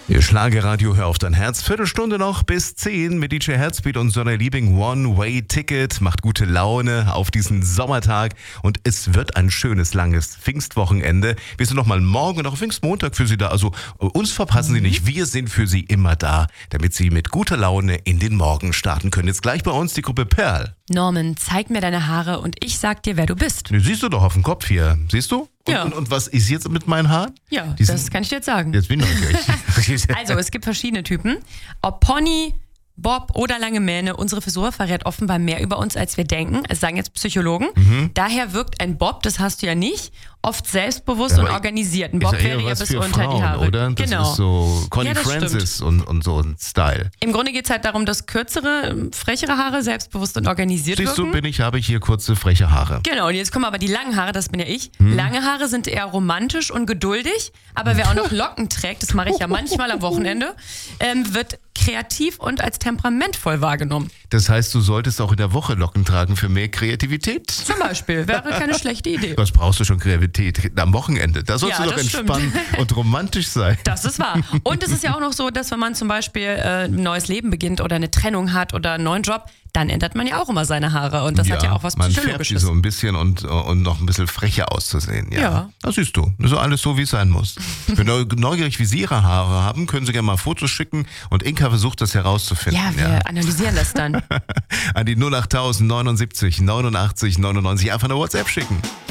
Ihr Schlagerradio, hör auf dein Herz. Viertelstunde noch bis 10 mit DJ Herzbeat und seiner Liebling One-Way-Ticket. Macht gute Laune auf diesen Sommertag und es wird ein schönes, langes Pfingstwochenende. Wir sind nochmal morgen und auch Pfingstmontag für Sie da. Also uns verpassen Sie nicht. Wir sind für Sie immer da, damit Sie mit guter Laune in den Morgen starten können. Jetzt gleich bei uns die Gruppe Perl. Norman, zeig mir deine Haare und ich sag dir, wer du bist. Die siehst du doch auf dem Kopf hier. Siehst du? Ja. Und was ist jetzt mit meinen Haaren? Ja, Die das sind- kann ich dir jetzt sagen. Jetzt bin ich neugierig. Also, es gibt verschiedene Typen. Ob Pony, Bob oder lange Mähne, unsere Frisur verrät offenbar mehr über uns, als wir denken. Es sagen jetzt Psychologen. Daher wirkt ein Bob, das hast du ja nicht, oft selbstbewusst und aber organisiert. Ein Ist Bob ja eher wäre ja was bis für unter Frauen, die Haare. oder? Das Genau. ist so Connie Ja, das Francis und so ein Style. Im Grunde geht es halt darum, dass kürzere, frechere Haare selbstbewusst und organisiert Siehst du, wirken. habe ich hier kurze, freche Haare. Genau, und jetzt kommen aber die langen Haare, das bin ja ich. Lange Haare sind eher romantisch und geduldig, aber wer auch noch Locken trägt, das mache ich ja manchmal am Wochenende, wird kreativ und als temperamentvoll wahrgenommen. Das heißt, du solltest auch in der Woche Locken tragen für mehr Kreativität? Zum Beispiel, wäre keine schlechte Idee. Was brauchst du schon Kreativität? Am Wochenende. Da sollst Ja, du doch das entspannen und romantisch sein. Das ist wahr. Und es ist ja auch noch so, dass wenn man zum Beispiel ein neues Leben beginnt oder eine Trennung hat oder einen neuen Job, dann ändert man ja auch immer seine Haare. Und das hat ja auch was man färbt sie Psychologisches. so ein bisschen und noch ein bisschen frecher auszusehen. Ja. Ja. Das siehst du. Das ist alles so, wie es sein muss. Ich bin neugierig, wie Sie Ihre Haare haben. Können Sie gerne mal Fotos schicken und Inka versucht, das herauszufinden. Ja, wir analysieren das dann. An die 08000 79 89 99 einfach eine WhatsApp schicken.